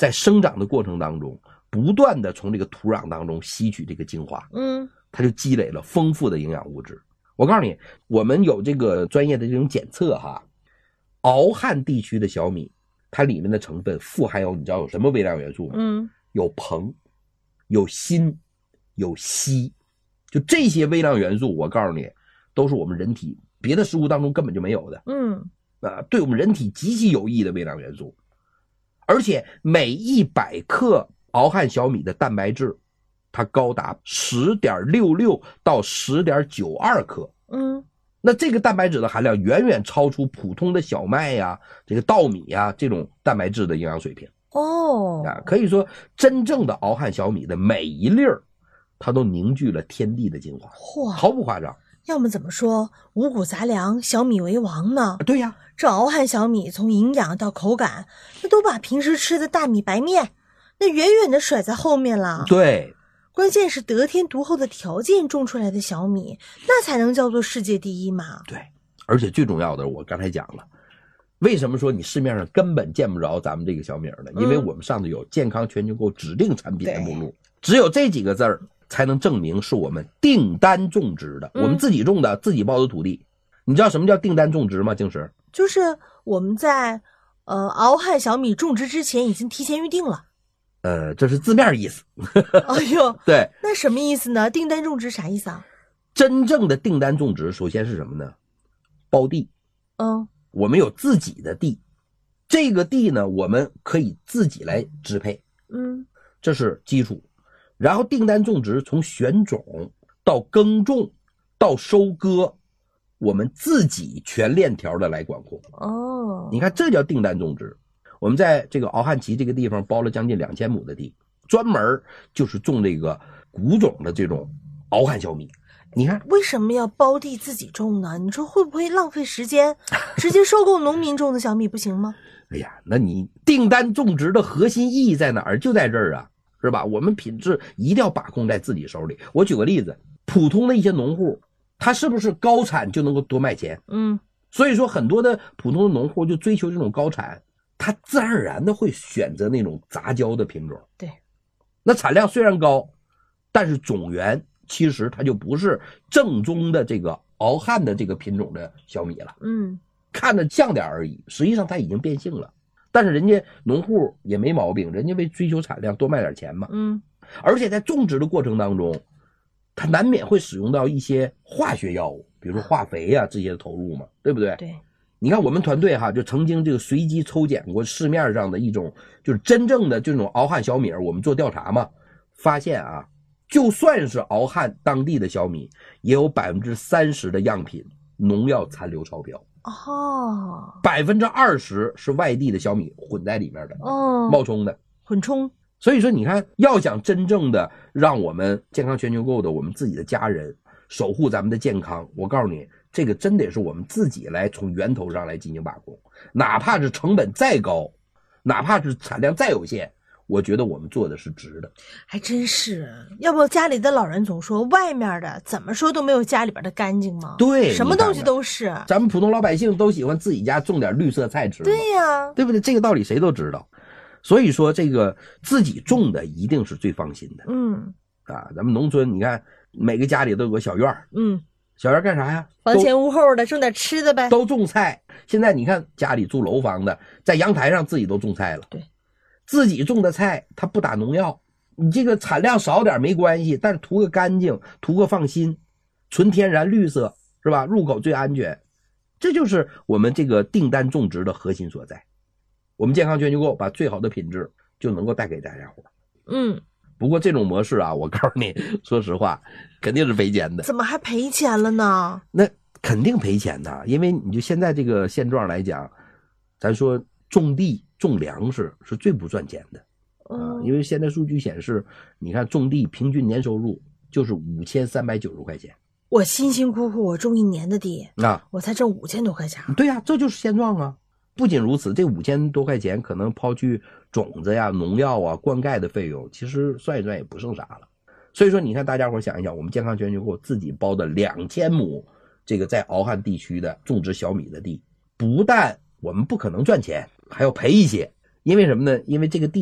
在生长的过程当中，不断的从这个土壤当中吸取这个精华，它就积累了丰富的营养物质。我告诉你，我们有这个专业的这种检测哈，敖汉地区的小米，它里面的成分富含有你知道有什么微量元素吗？有硼，有锌，有硒，就这些微量元素，我告诉你，都是我们人体别的食物当中根本就没有的。对我们人体极其有益的微量元素。而且每100克敖汉小米的蛋白质，它高达 10.66 到 10.92 克。那这个蛋白质的含量远远超出普通的小麦呀、这个稻米呀这种蛋白质的营养水平。可以说真正的敖汉小米的每一粒儿，它都凝聚了天地的精华，毫不夸张。 要么怎么说五谷杂粮，小米为王呢？ 对呀， 这敖汉小米从营养到口感，那都把平时吃的大米白面那远远的甩在后面了。 对， 关键是得天独厚的条件种出来的小米，那才能叫做世界第一嘛。 对，而且最重要的，我刚才讲了，为什么说你市面上根本见不着咱们这个小米呢？因为我们上头有健康全球购指定产品的目录，只有这几个字儿才能证明是我们订单种植的，我们自己种的，自己包的土地。你知道什么叫订单种植吗？静石， 就是我们在敖汉小米种植之前已经提前预定了。 这是字面意思。 哎呦， 对， 那什么意思呢？订单种植啥意思啊？ 真正的订单种植，首先是什么呢？包地。我们有自己的地，这个地呢，我们可以自己来支配。这是基础。然后订单种植从选种到耕种到收割，我们自己全链条的来管控。你看这叫订单种植。我们在这个敖汉旗这个地方包了将近2000亩的地，专门就是种这个古种的这种敖汉小米。你看为什么要包地自己种呢？你说会不会浪费时间？直接收购农民种的小米不行吗？ 哎呀，那你订单种植的核心意义在哪儿？就在这儿啊，是吧？我们品质一定要把控在自己手里。我举个例子，普通的一些农户，他是不是高产就能够多卖钱？所以说很多的普通的农户就追求这种高产，他自然而然的会选择那种杂交的品种。 对， 那产量虽然高，但是种源其实它就不是正宗的这个敖汉的这个品种的小米了。看着像点而已，实际上它已经变性了。但是人家农户也没毛病，人家为追求产量多卖点钱嘛。而且在种植的过程当中，它难免会使用到一些化学药物，比如说化肥呀这些的投入嘛，对不对？ 对。 你看我们团队哈，就曾经这个随机抽检过市面上的一种就是真正的这种敖汉小米，我们做调查嘛，发现啊，就算是敖汉当地的小米，也有30%的样品农药残留超标。20%是外地的小米混在里面的，冒充的， 混充。 所以说你看，要想真正的让我们健康全球购的我们自己的家人守护咱们的健康，我告诉你，这个真得是我们自己来从源头上来进行把控，哪怕是成本再高，哪怕是产量再有限，我觉得我们做的是值的。 还真是，要不家里的老人总说外面的怎么说都没有家里边的干净吗？ 对， 什么东西都是。 咱们普通老百姓都喜欢自己家种点绿色菜吃。 对呀， 对不对？这个道理谁都知道。所以说这个自己种的一定是最放心的。咱们农村你看每个家里都有个小院儿。小院干啥呀？ 房前屋后的种点吃的呗。 都种菜。现在你看家里住楼房的，在阳台上自己都种菜了。 对， 自己种的菜它不打农药，你这个产量少点没关系，但是图个干净，图个放心，纯天然绿色，是吧？入口最安全。这就是我们这个订单种植的核心所在。我们健康全球购把最好的品质就能够带给大家伙。不过这种模式啊，我告诉你，说实话，肯定是赔钱的。 怎么还赔钱了呢？ 那肯定赔钱的，因为你就现在这个现状来讲，咱说种地种粮食是最不赚钱的。因为现在数据显示，你看种地平均年收入就是5390块钱。 我辛辛苦苦我种1年的地我才挣5000多块钱。 对呀，这就是现状啊。不仅如此，这5000多块钱可能抛去种子呀、农药啊、灌溉的费用，其实算一算也不剩啥了。所以说，你看大家伙想一想，我们健康全球购自己包的2000亩这个在敖汉地区的种植小米的地，不但我们不可能赚钱，还要赔一些。因为什么呢？因为这个地